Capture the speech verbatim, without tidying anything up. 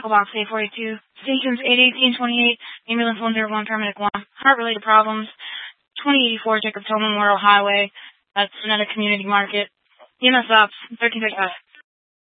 Medical Box eight forty-two, stations eight eighteen twenty-eight, ambulance one zero one, paramedic one, heart-related problems, twenty eighty-four Jacob Tillman Memorial Highway, that's Sonata Community Market, E M S Ops thirteen thirty-five.